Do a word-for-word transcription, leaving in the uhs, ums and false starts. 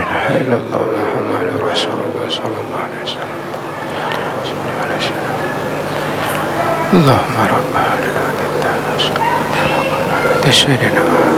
ilaha illallah Muhammadur Rasulullah sallallahu alaihi wasallam. Allahumma rabbana lana tashhadna